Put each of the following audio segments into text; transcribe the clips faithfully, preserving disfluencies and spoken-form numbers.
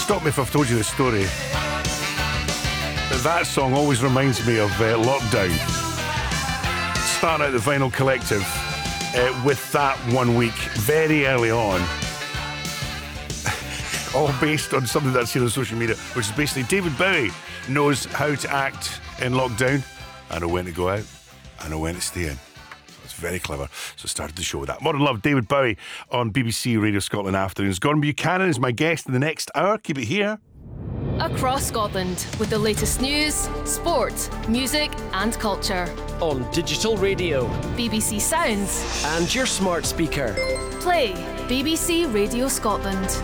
Stop me if I've told you this story. But that song always reminds me of uh, Lockdown. Starting out the Vinyl Collective uh, with that one week, very early on. All based on something that's seen on social media, which is basically David Bowie knows how to act in lockdown. I know when to go out, I know when to stay in. It's very clever. So I started the show with that. Modern Love, David Bowie on B B C Radio Scotland Afternoons. Gordon Buchanan is my guest in the next hour. Keep it here. Across Scotland with the latest news, sport, music and culture. On digital radio, B B C Sounds and your smart speaker. Play B B C Radio Scotland.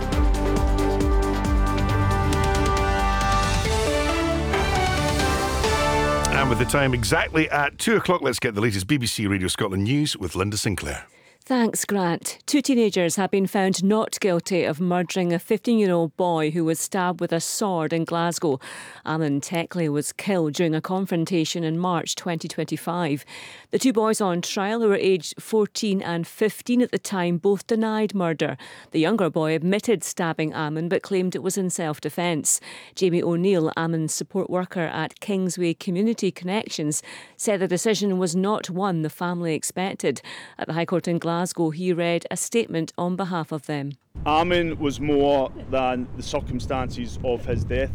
And with the time exactly at two o'clock, let's get the latest B B C Radio Scotland news with Linda Sinclair. Thanks, Grant. Two teenagers have been found not guilty of murdering a fifteen-year-old boy who was stabbed with a sword in Glasgow. Alan Teckley was killed during a confrontation in March twenty twenty-five. The two boys on trial, who were aged fourteen and fifteen at the time, both denied murder. The younger boy admitted stabbing Ammon but claimed it was in self-defence. Jamie O'Neill, Ammon's support worker at Kingsway Community Connections, said the decision was not one the family expected. At the High Court in Glasgow, Glasgow, he read a statement on behalf of them. Ammon was more than the circumstances of his death.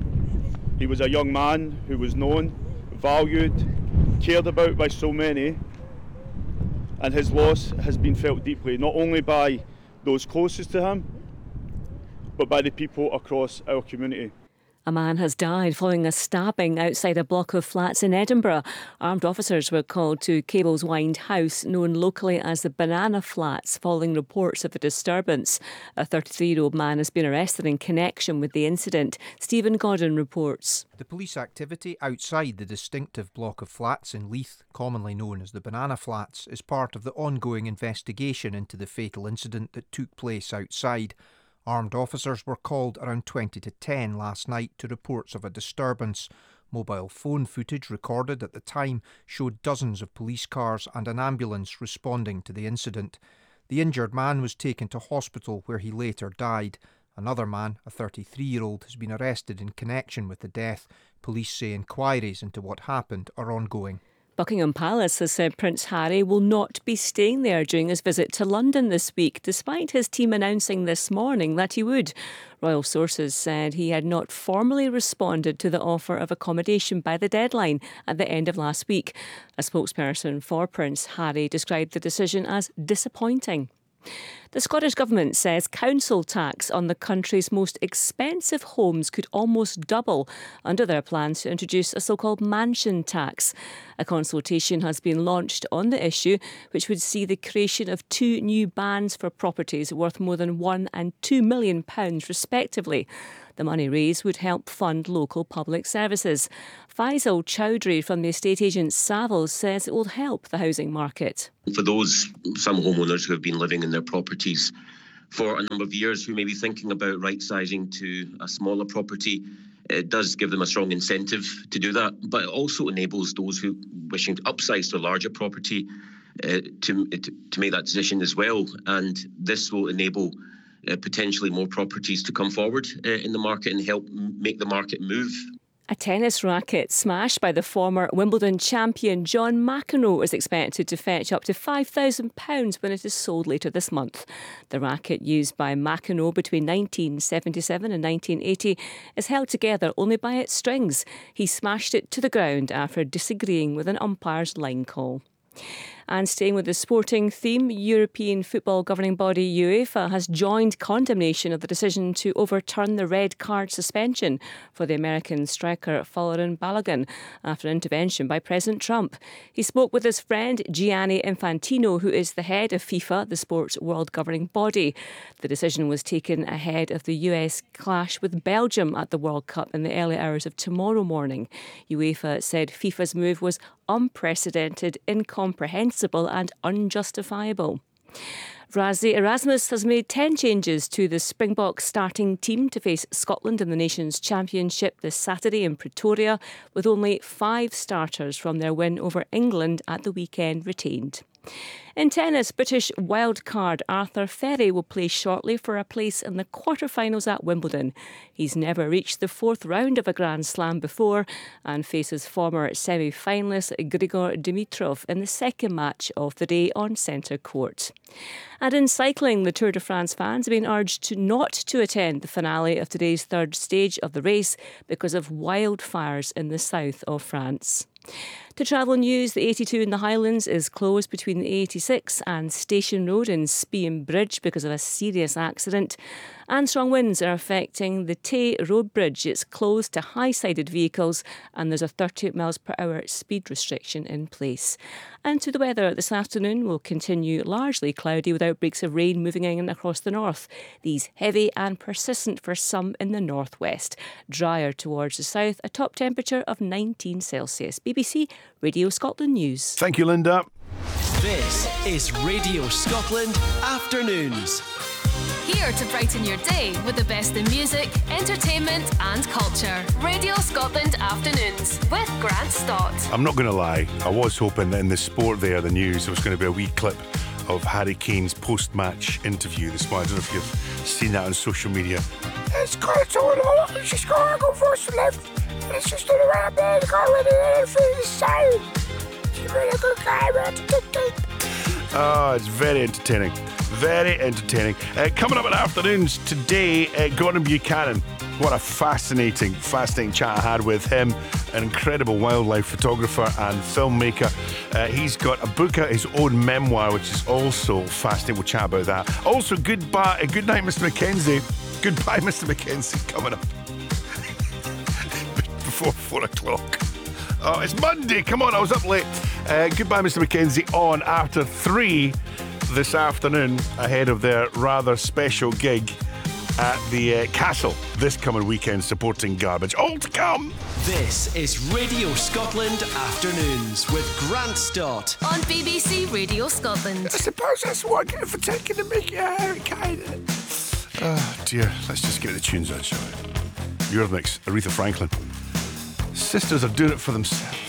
He was a young man who was known, valued, cared about by so many, and his loss has been felt deeply, not only by those closest to him, but by the people across our community. A man has died following a stabbing outside a block of flats in Edinburgh. Armed officers were called to Cableswynd House, known locally as the Banana Flats, following reports of a disturbance. A thirty-three-year-old man has been arrested in connection with the incident. Stephen Godden reports. The police activity outside the distinctive block of flats in Leith, commonly known as the Banana Flats, is part of the ongoing investigation into the fatal incident that took place outside. Armed officers were called around twenty to ten last night to reports of a disturbance. Mobile phone footage recorded at the time showed dozens of police cars and an ambulance responding to the incident. The injured man was taken to hospital where he later died. Another man, a thirty-three-year-old, has been arrested in connection with the death. Police say inquiries into what happened are ongoing. Buckingham Palace has said Prince Harry will not be staying there during his visit to London this week, despite his team announcing this morning that he would. Royal sources said he had not formally responded to the offer of accommodation by the deadline at the end of last week. A spokesperson for Prince Harry described the decision as disappointing. The Scottish Government says council tax on the country's most expensive homes could almost double under their plans to introduce a so-called mansion tax. A consultation has been launched on the issue, which would see the creation of two new bans for properties worth more than one and two million pounds respectively. The money raised would help fund local public services. Faisal Chowdhury from the estate agent Savills says it will help the housing market. For those, some homeowners who have been living in their properties for a number of years who may be thinking about right-sizing to a smaller property, it does give them a strong incentive to do that, but it also enables those who wishing to upsize to a larger property uh, to, to, to make that decision as well. And this will enable uh, potentially more properties to come forward uh, in the market and help make the market move. A tennis racket smashed by the former Wimbledon champion John McEnroe is expected to fetch up to five thousand pounds when it is sold later this month. The racket, used by McEnroe between nineteen seventy-seven and nineteen eighty, is held together only by its strings. He smashed it to the ground after disagreeing with an umpire's line call. And staying with the sporting theme, European football governing body UEFA has joined condemnation of the decision to overturn the red card suspension for the American striker Folarin Balogun after intervention by President Trump. He spoke with his friend Gianni Infantino, who is the head of FIFA, the sport's world governing body. The decision was taken ahead of the U S clash with Belgium at the World Cup in the early hours of tomorrow morning. UEFA said FIFA's move was unprecedented, incomprehensible and unjustifiable. Rassie Erasmus has made ten changes to the Springboks starting team to face Scotland in the Nations Championship this Saturday in Pretoria, with only five starters from their win over England at the weekend retained. In tennis, British wildcard Arthur Ferry will play shortly for a place in the quarter-finals at Wimbledon. He's never reached the fourth round of a Grand Slam before and faces former semi-finalist Grigor Dimitrov in the second match of the day on centre court. And in cycling, the Tour de France fans have been urged to not to attend the finale of today's third stage of the race because of wildfires in the south of France. To travel news, the eighty-two in the Highlands is closed between the eighty-six and Station Road in Spian Bridge because of a serious accident. And strong winds are affecting the Tay Road Bridge. It's closed to high-sided vehicles and there's a thirty miles per hour speed restriction in place. And to the weather, this afternoon will continue largely cloudy with outbreaks of rain moving in across the north. These heavy and persistent for some in the northwest. Drier towards the south, a top temperature of nineteen Celsius. B B C Radio Scotland News. Thank you, Linda. This is Radio Scotland Afternoons. Here to brighten your day with the best in music, entertainment and culture. Radio Scotland Afternoons with Grant Stott. I'm not going to lie, I was hoping that in the sport there, the news, there was going to be a wee clip of Harry Kane's post-match interview this morning. I don't know if you've seen that on social media. It's got it all on, she's got to go first and left. And it's just on the right there, they got rid of it for the side. She's a really good guy, man. Oh, it's very entertaining. Very entertaining. Uh, coming up in afternoons today, uh, Gordon Buchanan. What a fascinating, fascinating chat I had with him. An incredible wildlife photographer and filmmaker. Uh, he's got a book out, his own memoir, which is also fascinating. We'll chat about that. Also, goodbye, uh, good night, Mister Mackenzie. Goodbye, Mister Mackenzie, coming up before four o'clock. Oh, it's Monday. Come on, I was up late. Uh, goodbye, Mister Mackenzie, on after three this afternoon, ahead of their rather special gig at the uh, Castle this coming weekend, supporting Garbage. All to come. This is Radio Scotland Afternoons with Grant Stott on B B C Radio Scotland. I suppose that's what I get for taking the mickey out of Harry Kane. Oh dear, let's just get the tunes on, shall we? Eurythmics, Aretha Franklin. Sisters are doing it for themselves.